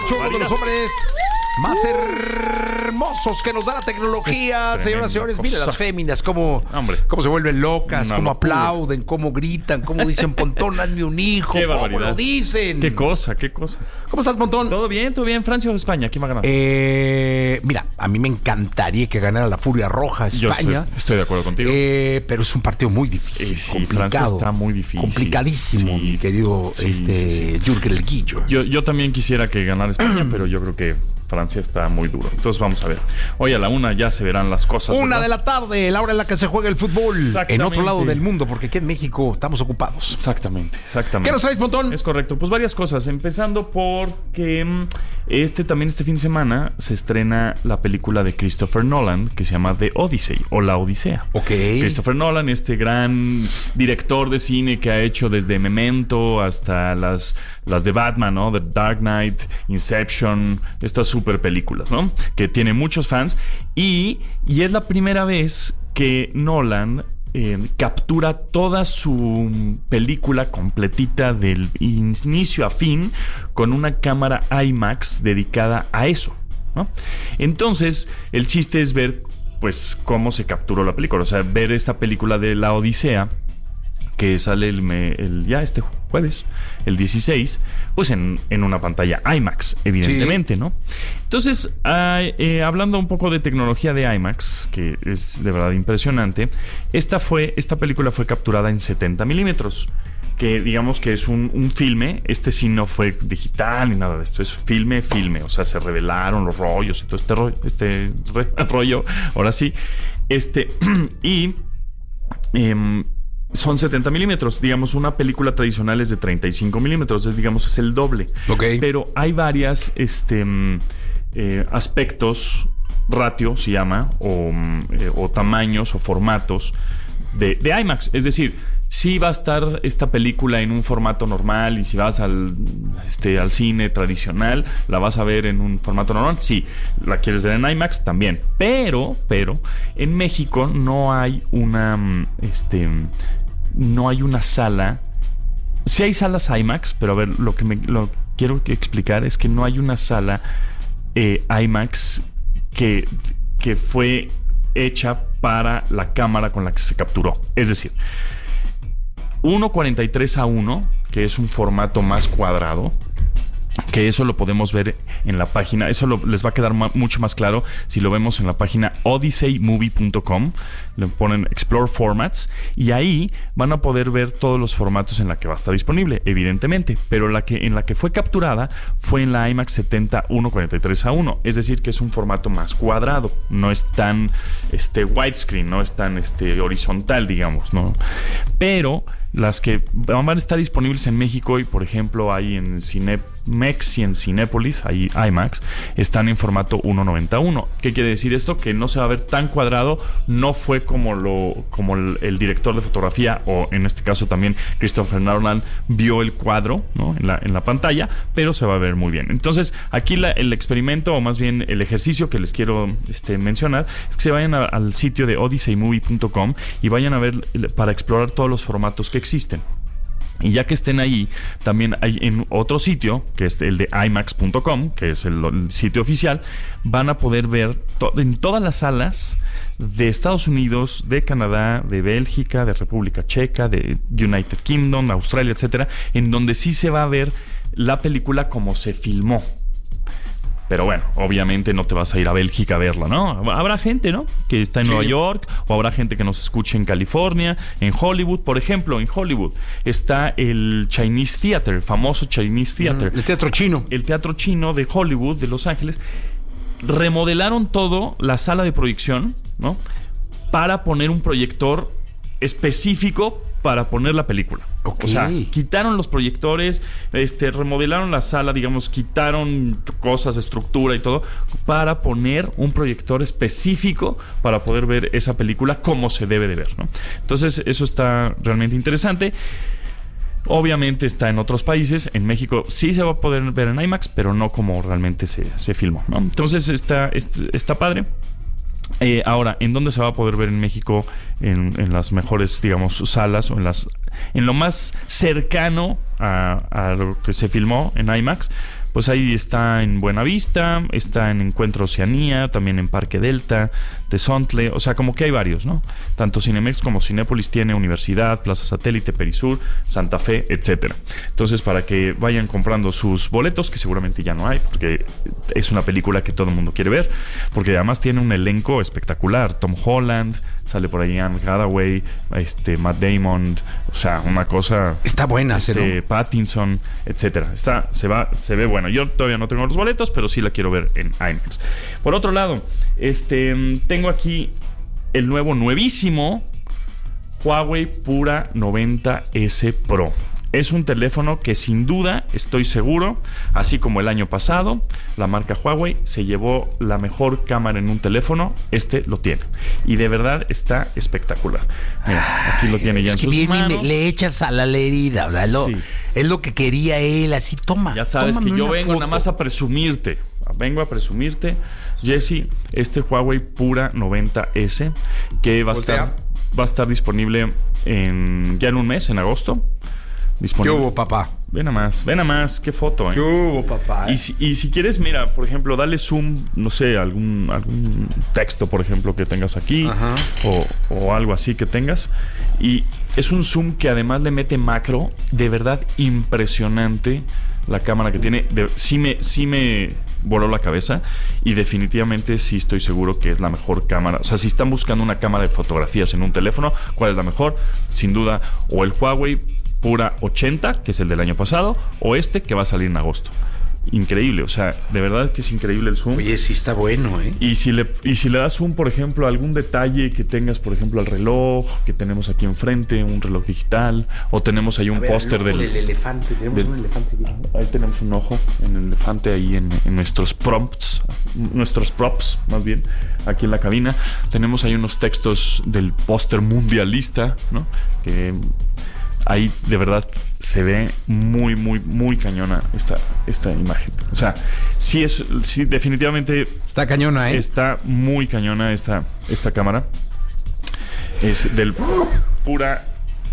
Nacho, uno de los hombres más hermosos que nos da la tecnología. Señoras y señores, miren las féminas cómo se vuelven locas, cómo aplauden, cómo gritan, cómo dicen, Pontón, hazme un hijo, cómo lo dicen. Qué cosa. ¿Cómo estás, Pontón? Todo bien, Francia o España, ¿quién va a ganar? Mira, a mí me encantaría que ganara la Furia Roja España. Yo estoy de acuerdo contigo. Pero es un partido muy difícil, complicado. Francia está muy difícil. Complicadísimo, mi querido Jürgen el Guillo. Yo también quisiera que ganara España, pero yo creo que Francia está muy duro. Entonces vamos a ver. Hoy a la 1 ya se verán las cosas. 1 de la tarde, la hora en la que se juega el fútbol. En otro lado del mundo, porque aquí en México estamos ocupados. Exactamente. ¿Qué nos traes, Pontón? Es correcto. Pues varias cosas. Empezando porque este fin de semana se estrena la película de Christopher Nolan que se llama The Odyssey o La Odisea. Ok. Christopher Nolan, este gran director de cine que ha hecho desde Memento hasta las de Batman, ¿no? The Dark Knight, Inception, estas super películas, ¿no? Que tiene muchos fans y es la primera vez que Nolan captura toda su película completita del inicio a fin con una cámara IMAX dedicada a eso, ¿no? Entonces, el chiste es ver, pues, cómo se capturó la película. O sea, ver esta película de La Odisea que sale este jueves, el 16, pues en una pantalla IMAX, evidentemente, sí, ¿no? Entonces, hablando un poco de tecnología de IMAX, que es de verdad impresionante, esta película fue capturada en 70 milímetros, que digamos que es un filme. Este sí no fue digital ni nada de esto, es filme, o sea, se revelaron los rollos y todo este rollo, ahora sí, son 70 milímetros. Digamos, una película tradicional es de 35 milímetros. Es el doble. Okay. Pero hay varias aspectos, ratio se llama, o tamaños o formatos de IMAX. Es decir, sí va a estar esta película en un formato normal, y si vas al cine tradicional, la vas a ver en un formato normal. Sí, la quieres ver en IMAX también. Pero en México no hay una sala. Sí hay salas IMAX, pero a ver, lo que quiero explicar es que no hay una sala IMAX que fue hecha para la cámara con la que se capturó. Es decir, 1:43:1, que es un formato más cuadrado, que eso lo podemos ver en la página. Eso les va a quedar mucho más claro si lo vemos en la página odysseymovie.com. Le ponen Explore Formats y ahí van a poder ver todos los formatos en la que va a estar disponible, evidentemente. Pero en la que fue capturada fue en la IMAX 70 1:43:1. Es decir, que es un formato más cuadrado. No es tan widescreen, no es tan horizontal, digamos, ¿no? Pero las que van a estar disponibles en México, y por ejemplo hay en Cinemex y en Cinépolis, ahí IMAX, están en formato 1:91. ¿Qué quiere decir esto? Que no se va a ver tan cuadrado. No fue como el director de fotografía, o en este caso también Christopher Nolan, vio el cuadro, ¿no? en la pantalla, pero se va a ver muy bien. Entonces, aquí el experimento, o más bien el ejercicio que les quiero mencionar, es que se vayan al sitio de odysseymovie.com y vayan a ver para explorar todos los formatos que existen. Y ya que estén ahí, también hay en otro sitio, que es el de IMAX.com, que es el sitio oficial, van a poder ver en todas las salas de Estados Unidos, de Canadá, de Bélgica, de República Checa, de United Kingdom, Australia, etcétera, en donde sí se va a ver la película como se filmó. Pero bueno, obviamente no te vas a ir a Bélgica a verla, ¿no? Habrá gente, ¿no?, que está en Nueva York, o habrá gente que nos escuche en California, en Hollywood. Por ejemplo, en Hollywood está el Chinese Theater, el famoso Chinese Theater. El teatro chino. El teatro chino de Hollywood, de Los Ángeles. Remodelaron todo, la sala de proyección, ¿no?, para poner un proyector específico para poner la película. Okay. O sea, quitaron los proyectores, remodelaron la sala, digamos, quitaron cosas, estructura y todo, para poner un proyector específico para poder ver esa película como se debe de ver, ¿no? Entonces, eso está realmente interesante. Obviamente está en otros países. En México sí se va a poder ver en IMAX, pero no como realmente se filmó, ¿no? Entonces, está padre. Ahora, ¿en dónde se va a poder ver en México? En las mejores, digamos, salas, o en lo más cercano a lo que se filmó en IMAX. pues ahí está en Buenavista, está en Encuentro Oceanía, también en Parque Delta, Tezontle, o sea, como que hay varios, ¿no? Tanto Cinemex como Cinépolis tiene Universidad, Plaza Satélite, Perisur, Santa Fe, etcétera. Entonces, para que vayan comprando sus boletos, que seguramente ya no hay, porque es una película que todo el mundo quiere ver, porque además tiene un elenco espectacular. Tom Holland, sale por ahí Anne Hathaway, Matt Damon, o sea, una cosa... Está buena, Pattinson, etcétera. Se ve buena. Yo todavía no tengo los boletos, pero sí la quiero ver en IMAX. Por otro lado, tengo aquí el nuevísimo Huawei Pura 90S Pro. Es un teléfono que sin duda, estoy seguro, así como el año pasado, la marca Huawei se llevó la mejor cámara en un teléfono. Lo tiene. Y de verdad está espectacular. Mira, aquí lo tiene ya en sus manos. Le echas a la herida, ¿verdad? Sí. Es lo que quería él, así, toma. Ya sabes que yo vengo nada más a presumirte. Vengo a presumirte, Jesse, Huawei Pura 90S, que va a estar disponible ya en un mes, en agosto. ¿Qué hubo, papá? Ven a más, qué foto, ¿eh? ¿Qué hubo, papá? Y si quieres, mira, por ejemplo, dale zoom, no sé, algún texto, por ejemplo, que tengas aquí, o algo así que tengas. Y es un zoom que además le mete macro, de verdad impresionante la cámara que tiene. Sí me voló la cabeza, y definitivamente sí estoy seguro que es la mejor cámara. O sea, si están buscando una cámara de fotografías en un teléfono, ¿cuál es la mejor? Sin duda, o el Huawei Pura 80, que es el del año pasado, o que va a salir en agosto. Increíble, o sea, de verdad que es increíble el zoom. Oye, sí está bueno, ¿eh? Y si le das zoom, por ejemplo, a algún detalle que tengas, por ejemplo, al reloj que tenemos aquí enfrente, un reloj digital, o tenemos ahí un póster del elefante. Tenemos un elefante aquí. Ahí tenemos un ojo en el elefante, ahí en nuestros props, más bien, aquí en la cabina. Tenemos ahí unos textos del póster mundialista, ¿no? Que ahí de verdad se ve muy, muy, muy cañona esta imagen. O sea, sí definitivamente está cañona, ¿eh? Está muy cañona esta cámara. Es del Pura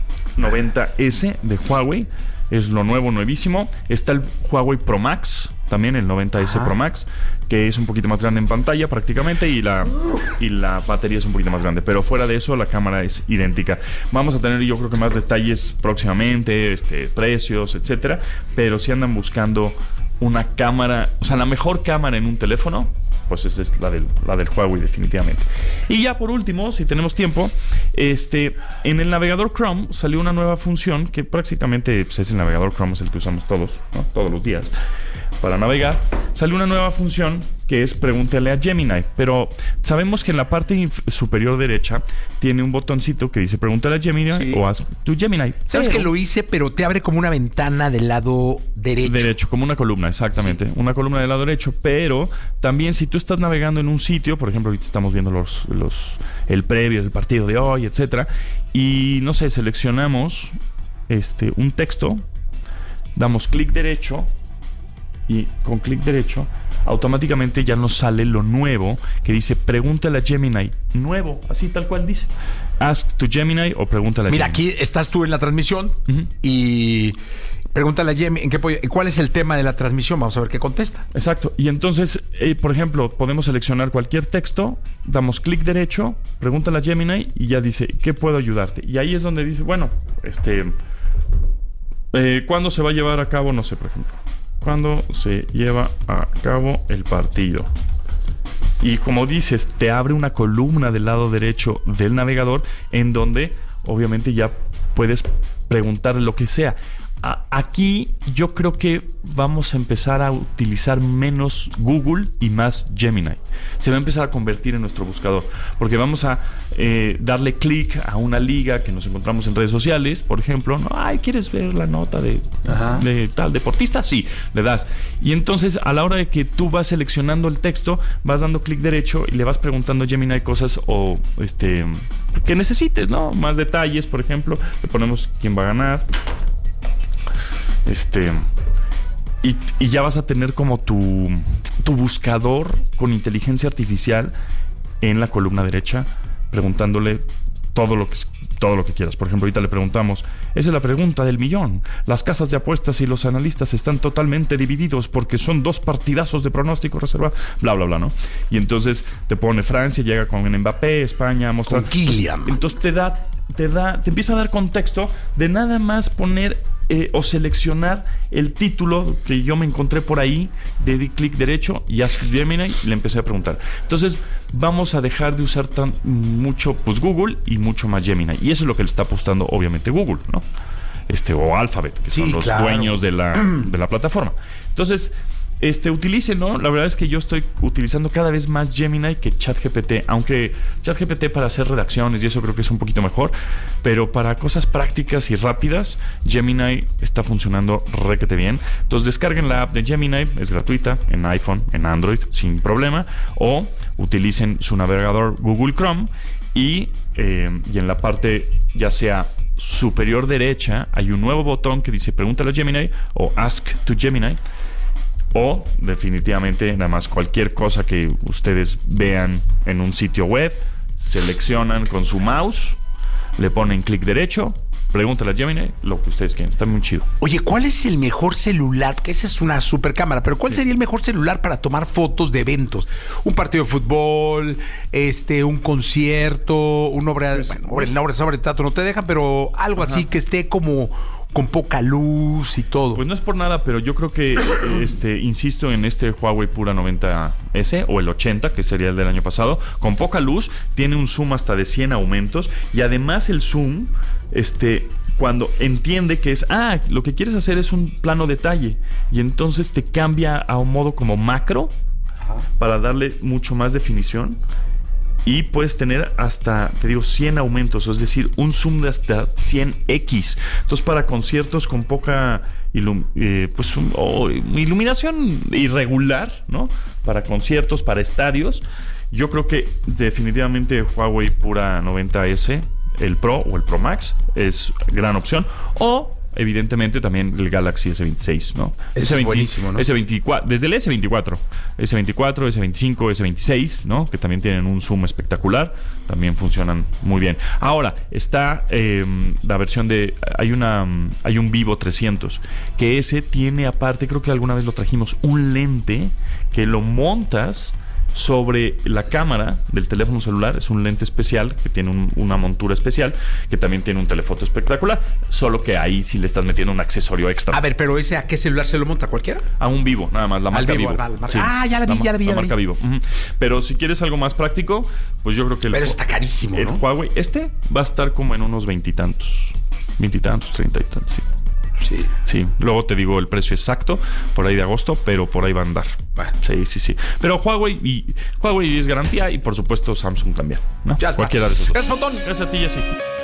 90S de Huawei. Es lo nuevísimo. Está el Huawei Pro Max, también el 90S Pro Max, que es un poquito más grande en pantalla prácticamente, y la batería es un poquito más grande, pero fuera de eso la cámara es idéntica. Vamos a tener, yo creo que más detalles próximamente, precios, etcétera, pero si andan buscando una cámara, o sea, la mejor cámara en un teléfono, pues esa es la del Huawei, definitivamente. Y ya por último, si tenemos tiempo, en el navegador Chrome salió una nueva función que prácticamente pues, es el navegador Chrome, es el que usamos todos, ¿no? Todos los días para navegar. Salió una nueva función que es pregúntale a Gemini, pero sabemos que en la parte superior derecha tiene un botoncito que dice pregúntale a Gemini o haz tu Gemini. Sabes que lo hice, pero te abre como una ventana del lado derecho. Como una columna, exactamente. Sí. Una columna del lado derecho, pero también si tú estás navegando en un sitio, por ejemplo, ahorita estamos viendo el previo del partido de hoy, etcétera, y no sé, seleccionamos un texto, damos clic derecho, y con clic derecho automáticamente ya nos sale lo nuevo que dice pregúntale a Gemini. Nuevo, así tal cual dice. Ask to Gemini o pregúntale a Gemini. Mira, aquí estás tú en la transmisión y pregúntale a Gemini cuál es el tema de la transmisión. Vamos a ver qué contesta. Exacto. Y entonces, por ejemplo, podemos seleccionar cualquier texto, damos clic derecho, pregúntale a Gemini y ya dice, ¿qué puedo ayudarte? Y ahí es donde dice, bueno, ¿cuándo se va a llevar a cabo? No sé, por ejemplo, ¿cuándo se lleva a cabo el partido? Y como dices, te abre una columna del lado derecho del navegador en donde obviamente ya puedes preguntar lo que sea. Aquí yo creo que vamos a empezar a utilizar menos Google y más Gemini. Se va a empezar a convertir en nuestro buscador, porque vamos a darle clic a una liga que nos encontramos en redes sociales, por ejemplo, ¿no? Ay, ¿quieres ver la nota de tal deportista? Sí, le das. Y entonces a la hora de que tú vas seleccionando el texto, vas dando clic derecho y le vas preguntando a Gemini cosas o que necesites, ¿no? Más detalles, por ejemplo, le ponemos quién va a ganar. Y ya vas a tener como tu buscador con inteligencia artificial en la columna derecha, preguntándole todo lo que quieras. Por ejemplo, ahorita le preguntamos Esa es la pregunta del millón. Las casas de apuestas y los analistas están totalmente divididos porque son 2 partidazos de pronóstico reservado, bla, bla, bla, ¿no? Y entonces te pone Francia, llega con Mbappé, España, mostrar... Con Kylian. Entonces te empieza a dar contexto de nada más poner o seleccionar el título que yo me encontré por ahí, de di clic derecho y Ask Gemini, y le empecé a preguntar. Entonces vamos a dejar de usar mucho pues Google y mucho más Gemini, y eso es lo que le está apostando obviamente Google, ¿no? O Alphabet, que son los dueños de la plataforma. Entonces utilícenlo. La verdad es que yo estoy utilizando cada vez más Gemini que ChatGPT, aunque ChatGPT para hacer redacciones y eso creo que es un poquito mejor, pero para cosas prácticas y rápidas, Gemini está funcionando requete bien. Entonces descarguen la app de Gemini, es gratuita en iPhone, en Android, sin problema, o utilicen su navegador Google Chrome y en la parte ya sea superior derecha hay un nuevo botón que dice pregúntale a Gemini o Ask to Gemini. O definitivamente nada más cualquier cosa que ustedes vean en un sitio web, seleccionan con su mouse, le ponen clic derecho, pregúntale a Gemini lo que ustedes quieran. Está muy chido. Oye, ¿cuál es el mejor celular? Que esa es una super cámara, pero ¿cuál sería el mejor celular para tomar fotos de eventos? Un partido de fútbol, un concierto, una obra, una obra sobre teatro no te dejan, pero algo así que esté como con poca luz y todo. Pues no es por nada, pero yo creo que insisto en Huawei Pura 90S o el 80, que sería el del año pasado, con poca luz, tiene un zoom hasta de 100 aumentos y además el zoom cuando entiende que lo que quieres hacer es un plano detalle y entonces te cambia a un modo como macro para darle mucho más definición. Y puedes tener hasta, 100 aumentos, es decir, un zoom de hasta 100x. Entonces, para conciertos con poca iluminación irregular, ¿no? Para conciertos, para estadios, yo creo que definitivamente Huawei Pura 90S, el Pro o el Pro Max, es gran opción. O evidentemente también el Galaxy S26, ¿no? Ese es buenísimo, ¿no? S24, desde el S24, S25, S26, ¿no? Que también tienen un zoom espectacular, también funcionan muy bien. Ahora, está la versión hay un Vivo 300, que ese tiene aparte, creo que alguna vez lo trajimos, un lente que lo montas sobre la cámara del teléfono celular. Es un lente especial que tiene una montura especial, que también tiene un telefoto espectacular, solo que ahí sí le estás metiendo un accesorio extra. A ver, pero ¿ese a qué celular se lo monta? ¿Cualquiera? A un Vivo, nada más, la marca Vivo. Sí. Ya la vi. La marca Vivo. Pero si quieres algo más práctico, pues yo creo que pero está carísimo, ¿no? El Huawei, va a estar como en unos 20 y tantos, 30 y tantos, sí. Sí, luego te digo el precio exacto por ahí de agosto, pero por ahí va a andar. Bueno. Sí. Pero Huawei es garantía y por supuesto Samsung también, ¿no? Ya está. Cualquiera de esos dos. Gracias, Pontón. Gracias a ti, Jessy.